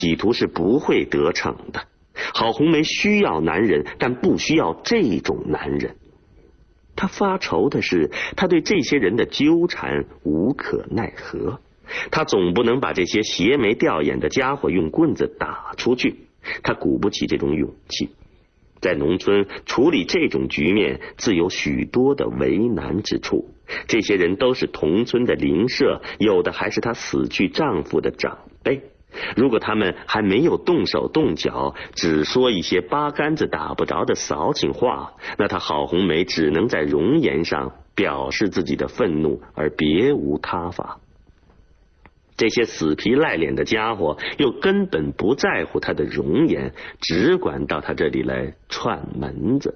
企图是不会得逞的。郝红梅需要男人，但不需要这种男人。他发愁的是，他对这些人的纠缠无可奈何。他总不能把这些邪眉吊眼的家伙用棍子打出去，他鼓不起这种勇气。在农村处理这种局面，自有许多的为难之处。这些人都是同村的邻舍，有的还是她死去丈夫的长辈。如果他们还没有动手动脚，只说一些八竿子打不着的骚情话，那她郝红梅只能在容颜上表示自己的愤怒，而别无他法。这些死皮赖脸的家伙又根本不在乎她的容颜，只管到她这里来串门子。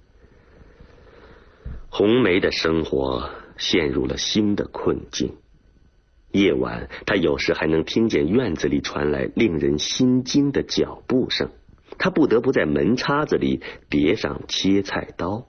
红梅的生活陷入了新的困境。夜晚，她有时还能听见院子里传来令人心惊的脚步声，她不得不在门叉子里别上切菜刀。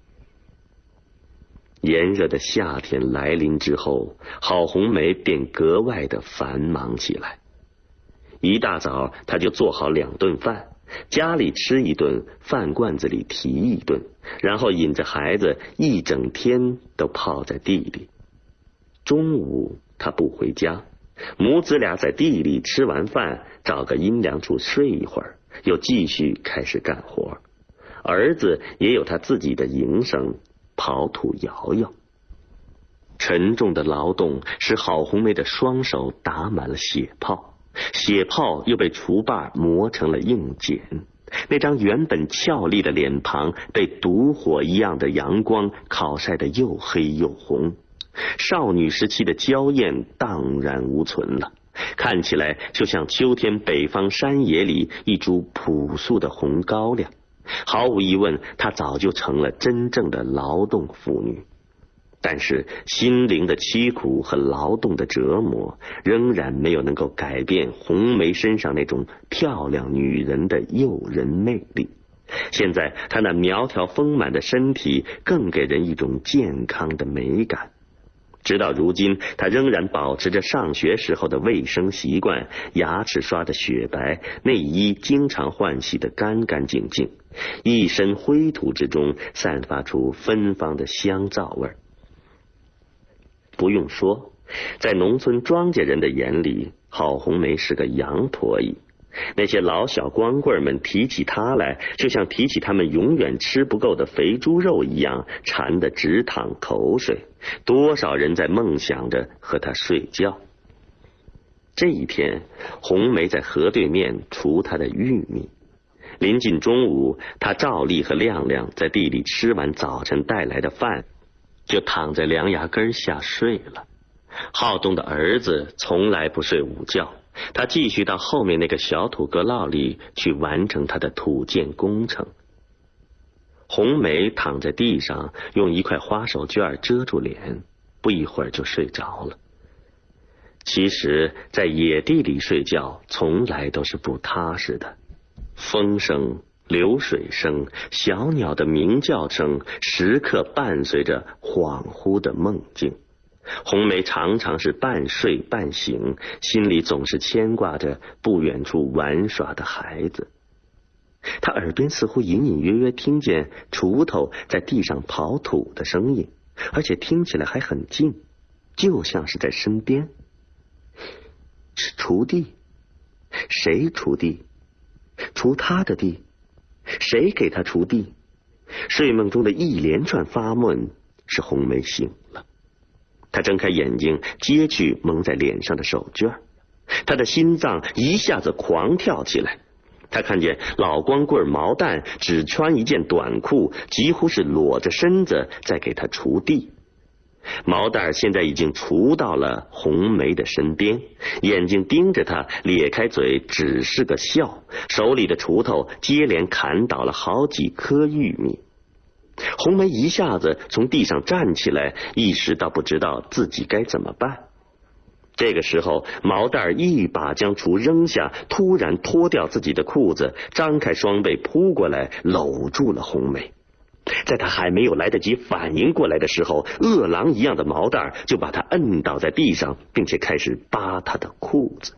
炎热的夏天来临之后，郝红梅便格外的繁忙起来。一大早，她就做好2顿饭，家里吃一顿，饭罐子里提一顿，然后引着孩子一整天都泡在地里。中午她不回家，母子俩在地里吃完饭，找个阴凉处睡一会儿，又继续开始干活。儿子也有他自己的营生，刨土摇摇。沉重的劳动使郝红梅的双手打满了血泡，血泡又被锄把磨成了硬茧。那张原本俏丽的脸庞被毒火一样的阳光烤晒得又黑又红，少女时期的娇艳荡然无存了，看起来就像秋天北方山野里一株朴素的红高粱。毫无疑问，她早就成了真正的劳动妇女。但是心灵的凄苦和劳动的折磨仍然没有能够改变红梅身上那种漂亮女人的诱人魅力。现在她那苗条丰满的身体更给人一种健康的美感。直到如今，她仍然保持着上学时候的卫生习惯，牙齿刷得雪白，内衣经常换洗得干干净净，一身灰土之中散发出芬芳的香皂味。不用说，在农村庄稼人的眼里，郝红梅是个洋婆姨。那些老小光棍们提起她来，就像提起他们永远吃不够的肥猪肉一样，馋得直淌口水。多少人在梦想着和她睡觉。这一天，红梅在河对面锄她的玉米。临近中午，她照例和亮亮在地里吃完早晨带来的饭，就躺在梁牙根下睡了。好动的儿子从来不睡午觉，他继续到后面那个小土阁涝里去完成他的土建工程。红梅躺在地上，用一块花手绢遮住脸，不一会儿就睡着了。其实在野地里睡觉从来都是不踏实的，风声、流水声、小鸟的鸣叫声时刻伴随着恍惚的梦境。红梅常常是半睡半醒，心里总是牵挂着不远处玩耍的孩子。她耳边似乎隐隐约约听见锄头在地上刨土的声音，而且听起来还很近，就像是在身边。是锄地？谁锄地？锄他的地？谁给他锄地？睡梦中的一连串发问使红梅醒了。他睁开眼睛，揭去蒙在脸上的手绢，他的心脏一下子狂跳起来。他看见老光棍毛蛋只穿一件短裤，几乎是裸着身子在给他锄地。毛蛋现在已经锄到了红梅的身边，眼睛盯着他，咧开嘴只是个笑，手里的锄头接连砍倒了好几颗玉米。红梅一下子从地上站起来，一时倒不知道自己该怎么办。这个时候，毛蛋一把将锄扔下，突然脱掉自己的裤子，张开双臂扑过来，搂住了红梅。在他还没有来得及反应过来的时候，饿狼一样的毛蛋就把他摁倒在地上，并且开始扒他的裤子。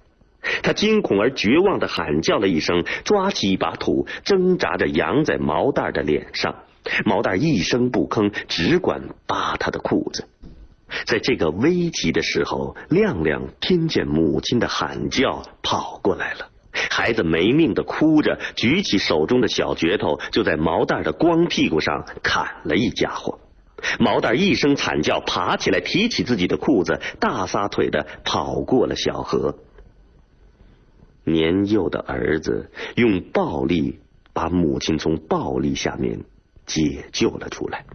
他惊恐而绝望地喊叫了一声，抓起一把土，挣扎着扬在毛蛋的脸上。毛蛋一声不吭，只管扒他的裤子。在这个危急的时候，亮亮听见母亲的喊叫，跑过来了。孩子没命地哭着，举起手中的小镢头，就在毛蛋的光屁股上砍了一家伙。毛蛋一声惨叫，爬起来，提起自己的裤子，大撒腿地跑过了小河。年幼的儿子用暴力把母亲从暴力下面解救了出来。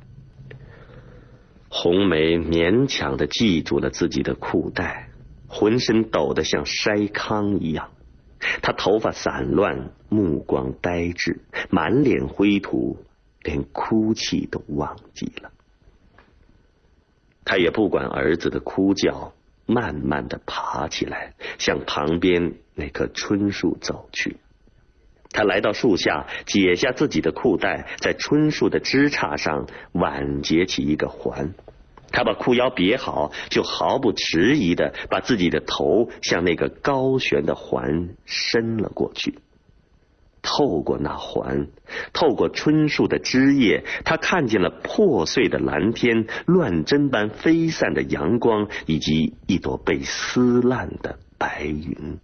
红梅勉强地系住了自己的裤带，浑身抖得像筛糠一样。她头发散乱，目光呆滞，满脸灰土，连哭泣都忘记了。她也不管儿子的哭叫，慢慢地爬起来，向旁边那棵春树走去。他来到树下，解下自己的裤带，在春树的枝杈上挽结起一个环。他把裤腰别好，就毫不迟疑地把自己的头向那个高悬的环伸了过去。透过那环，透过春树的枝叶，他看见了破碎的蓝天，乱针般飞散的阳光，以及一朵被撕烂的白云。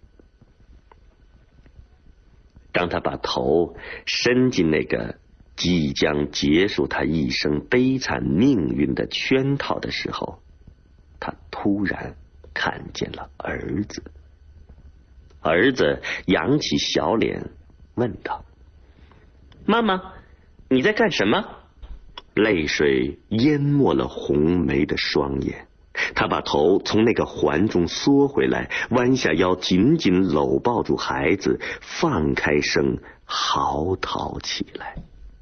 当他把头伸进那个即将结束他一生悲惨命运的圈套的时候，他突然看见了儿子。儿子扬起小脸问道：“妈妈，你在干什么？”泪水淹没了红梅的双眼，他把头从那个环中缩回来，弯下腰，紧紧搂抱住孩子，放开声嚎啕起来。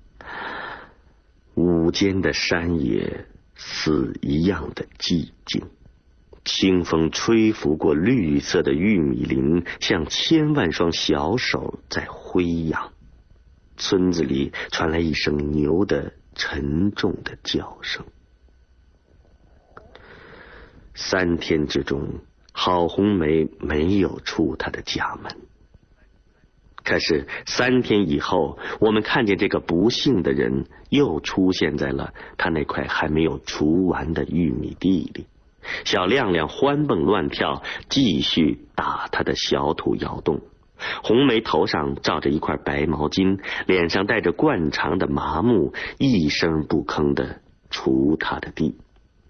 午间的山野死一样的寂静，清风吹拂过绿色的玉米林，像千万双小手在挥扬。村子里传来一声牛的沉重的叫声。3天之中，郝红梅没有出她的家门。可是3天以后，我们看见这个不幸的人又出现在了他那块还没有除完的玉米地里。小亮亮欢蹦乱跳，继续打他的小土窑洞。红梅头上罩着一块白毛巾，脸上带着惯常的麻木，一声不吭地锄他的地。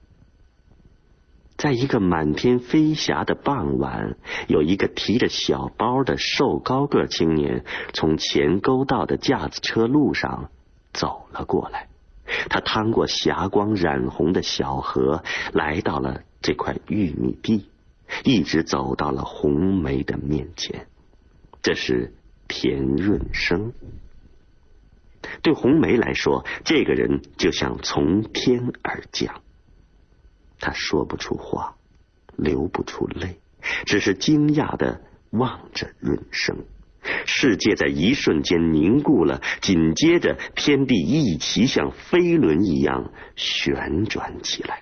在一个满天飞霞的傍晚，有一个提着小包的瘦高个青年从前沟道的架子车路上走了过来。他趟过霞光染红的小河，来到了这块玉米地，一直走到了红梅的面前。这是田润生。对红梅来说，这个人就像从天而降。他说不出话，流不出泪，只是惊讶地望着润生。世界在一瞬间凝固了，紧接着天地一齐像飞轮一样旋转起来。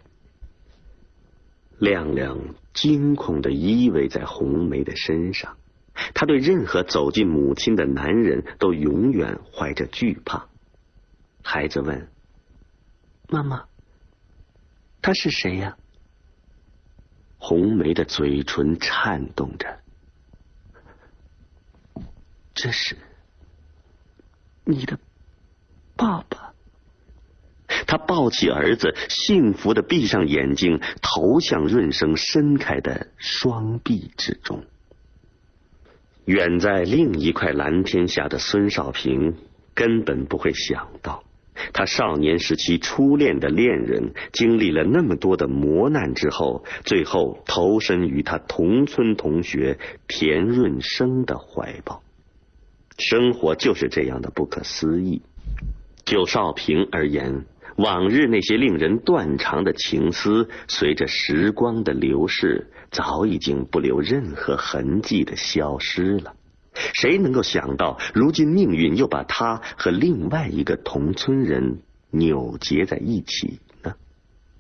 亮亮惊恐地依偎在红梅的身上，他对任何走进母亲的男人都永远怀着惧怕。孩子问：“妈妈，他是谁呀？”红梅的嘴唇颤动着：“这是你的爸爸。”他抱起儿子，幸福地闭上眼睛，投向润生伸开的双臂之中。远在另一块蓝天下的孙少平根本不会想到，他少年时期初恋的恋人经历了那么多的磨难之后，最后投身于他同村同学田润生的怀抱。生活就是这样的不可思议。就少平而言，往日那些令人断肠的情思，随着时光的流逝，早已经不留任何痕迹的消失了。谁能够想到，如今命运又把他和另外一个同村人扭结在一起呢？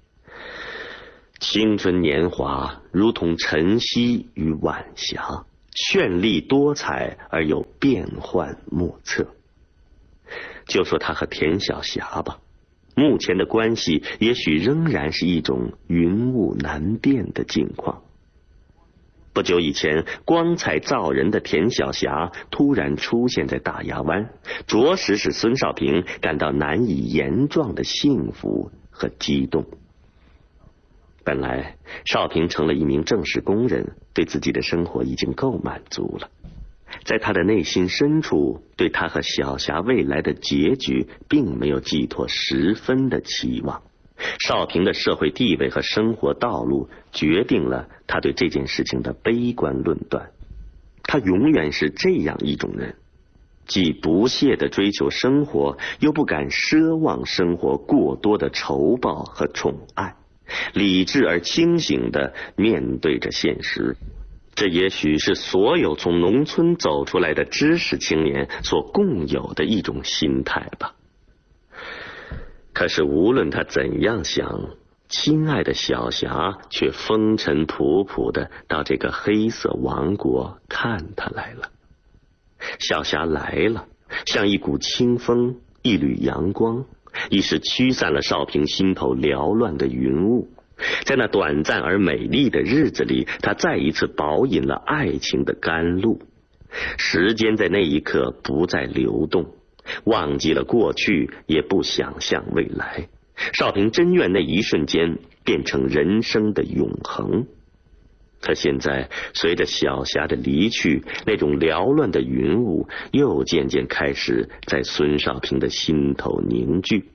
青春年华如同晨曦与晚霞， 绚丽多彩而又变幻莫测。就说他和田晓霞吧，目前的关系也许仍然是一种云雾难辨的境况。不久以前，光彩照人的田晓霞突然出现在大牙湾，着实使孙少平感到难以言状的幸福和激动。本来少平成了一名正式工人，对自己的生活已经够满足了，在他的内心深处，对他和晓霞未来的结局并没有寄托十分的期望。少平的社会地位和生活道路决定了他对这件事情的悲观论断。他永远是这样一种人，既不懈地追求生活，又不敢奢望生活过多的酬报和宠爱，理智而清醒地面对着现实。这也许是所有从农村走出来的知识青年所共有的一种心态吧。可是无论他怎样想，亲爱的晓霞却风尘仆仆地到这个黑色王国看他来了。晓霞来了，像一股清风，一缕阳光，一时驱散了少平心头缭乱的云雾。在那短暂而美丽的日子里，他再一次饱饮了爱情的甘露。时间在那一刻不再流动，忘记了过去，也不想象未来。少平真愿那一瞬间变成人生的永恒。可现在随着晓霞的离去，那种缭乱的云雾又渐渐开始在孙少平的心头凝聚。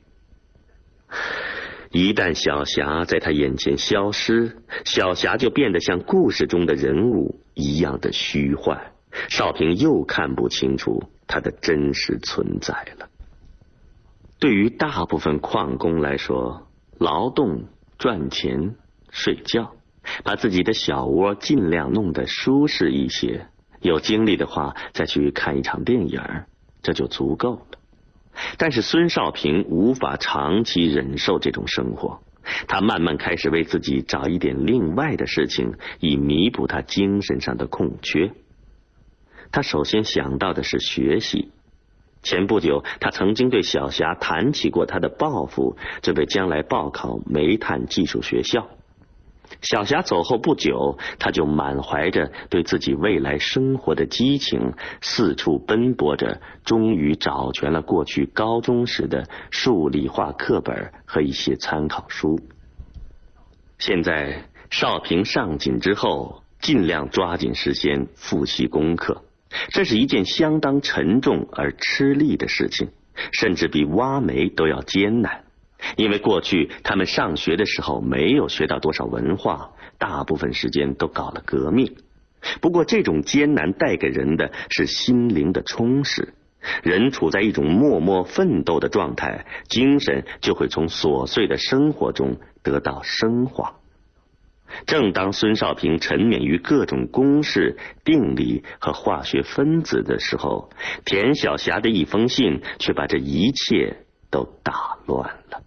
一旦晓霞在他眼前消失，晓霞就变得像故事中的人物一样的虚幻，少平又看不清楚他的真实存在了。对于大部分矿工来说，劳动、赚钱、睡觉，把自己的小窝尽量弄得舒适一些，有精力的话再去看一场电影，这就足够了。但是孙少平无法长期忍受这种生活，他慢慢开始为自己找一点另外的事情，以弥补他精神上的空缺。他首先想到的是学习。前不久，他曾经对晓霞谈起过他的抱负，准备将来报考煤炭技术学校。晓霞走后不久，他就满怀着对自己未来生活的激情，四处奔波着，终于找全了过去高中时的数理化课本和一些参考书。现在少平上紧之后，尽量抓紧时间复习功课，这是一件相当沉重而吃力的事情，甚至比挖煤都要艰难。因为过去他们上学的时候没有学到多少文化，大部分时间都搞了革命。不过这种艰难带给人的是心灵的充实，人处在一种默默奋斗的状态，精神就会从琐碎的生活中得到升华。正当孙少平沉湎于各种公式、定理和化学分子的时候，田晓霞的一封信却把这一切都打乱了。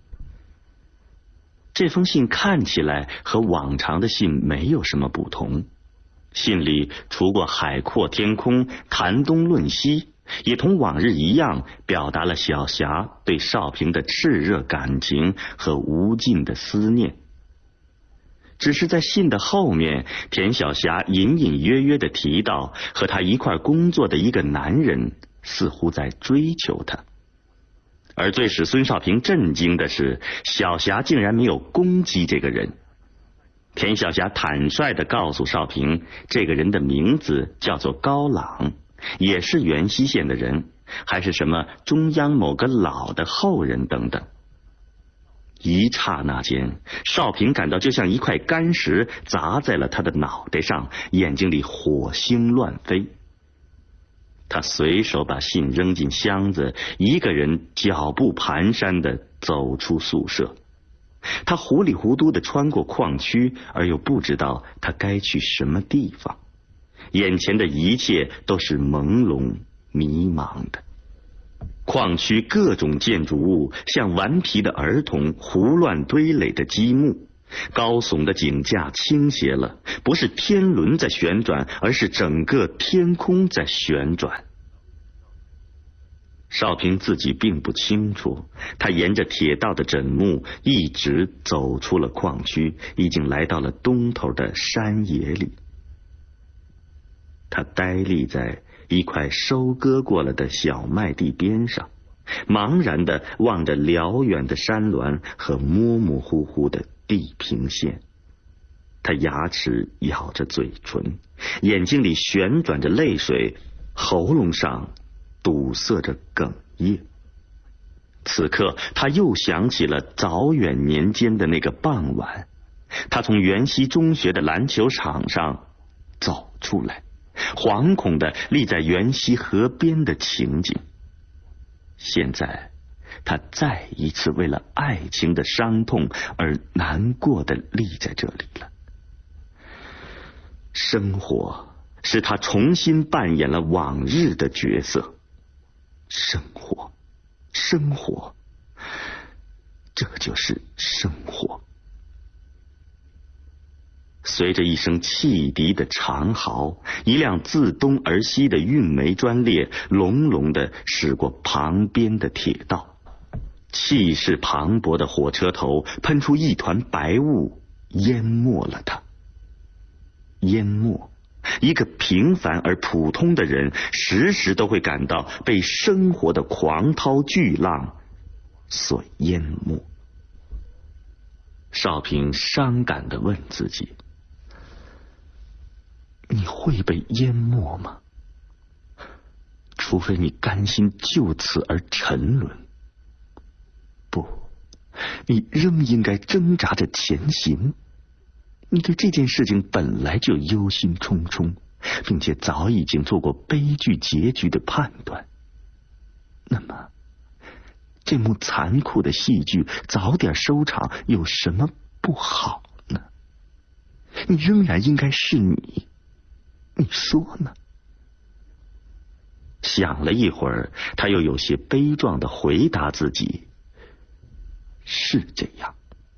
这封信看起来和往常的信没有什么不同，信里除过海阔天空、谈东论西，也同往日一样表达了晓霞对少平的炽热感情和无尽的思念。只是在信的后面，田晓霞隐隐约约地提到和他一块工作的一个男人似乎在追求他。而最使孙少平震惊的是，晓霞竟然没有攻击这个人。田晓霞坦率地告诉少平，这个人的名字叫做高朗，也是元溪县的人，还是什么中央某个老的后人等等。一刹那间，少平感到就像一块干石砸在了他的脑袋上，眼睛里火星乱飞。他随手把信扔进箱子，一个人脚步蹒跚地走出宿舍。他糊里糊涂地穿过矿区，而又不知道他该去什么地方。眼前的一切都是朦胧迷茫的。矿区各种建筑物像顽皮的儿童胡乱堆垒的积木， 高耸的井架倾斜了，不是天轮在旋转，而是整个天空在旋转。少平自己并不清楚，他沿着铁道的枕木一直走出了矿区，已经来到了东头的山野里。他呆立在一块收割过了的小麦地边上，茫然地望着辽远的山峦和模模糊糊的地平线。他牙齿咬着嘴唇，眼睛里旋转着泪水，喉咙上堵塞着哽咽。此刻他又想起了早远年间的那个傍晚，他从元溪中学的篮球场上走出来，惶恐地立在元溪河边的情景。现在他再一次为了爱情的伤痛而难过地立在这里了。生活使他重新扮演了往日的角色。生活，生活，这就是生活。随着一声汽笛的长嚎，一辆自东而西的运煤专列隆隆地驶过旁边的铁道，气势磅礴的火车头喷出一团白雾，淹没了它。淹没一个平凡而普通的人，时时都会感到被生活的狂涛巨浪所淹没。少平伤感地问自己，你会被淹没吗？除非你甘心就此而沉沦。不，你仍应该挣扎着前行。你对这件事情本来就忧心忡忡，并且早已经做过悲剧结局的判断。那么，这幕残酷的戏剧早点收场有什么不好呢？你仍然应该是你，你说呢？想了一会儿，他又有些悲壮地回答自己：是这样。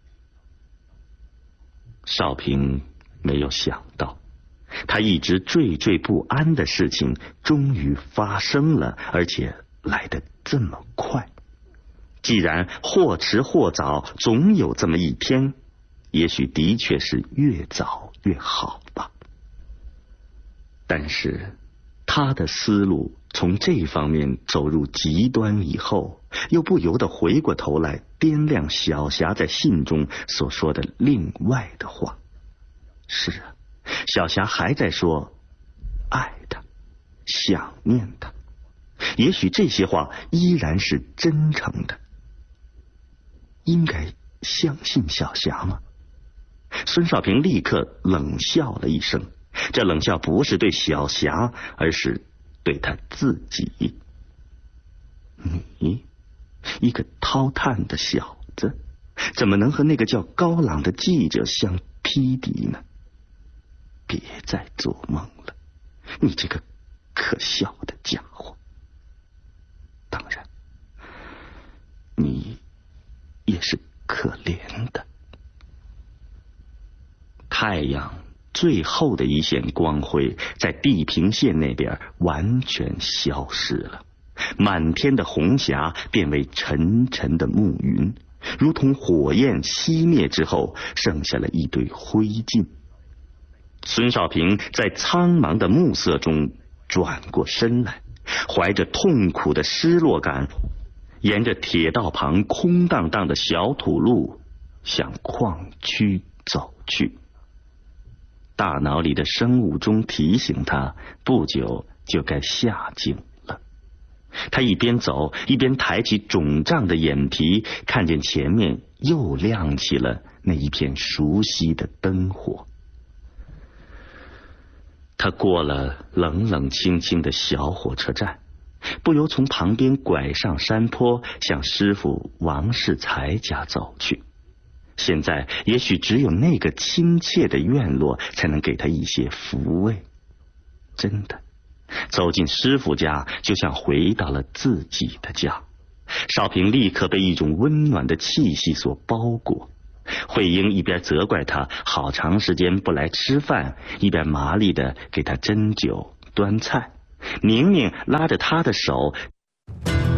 少平没有想到，他一直惴惴不安的事情终于发生了，而且来得这么快。既然或迟或早总有这么一天，也许的确是越早越好吧。但是他的思路从这方面走入极端以后，又不由得回过头来掂量小霞在信中所说的另外的话。是啊，小霞还在说爱他，想念他，也许这些话依然是真诚的。应该相信小霞吗？孙少平立刻冷笑了一声，这冷笑不是对小霞，而是对他自己。你一个掏炭的小子，怎么能和那个叫高朗的记者相匹敌呢？别再做梦了，你这个可笑的家伙。当然，你也是可怜的。太阳最后的一线光辉在地平线那边完全消失了，满天的红霞变为沉沉的暮云，如同火焰熄灭之后剩下了一堆灰烬。孙少平在苍茫的暮色中转过身来，怀着痛苦的失落感，沿着铁道旁空荡荡的小土路向矿区走去。大脑里的生物钟提醒他，不久就该下井了。他一边走一边抬起肿胀的眼皮，看见前面又亮起了那一片熟悉的灯火。他过了冷冷清清的小火车站，不由从旁边拐上山坡，向师傅王世才家走去。现在也许只有那个亲切的院落才能给他一些抚慰。真的，走进师傅家就像回到了自己的家。少平立刻被一种温暖的气息所包裹， 慧英一边责怪他好长时间不来吃饭，一边麻利的给他斟酒端菜。明明拉着他的手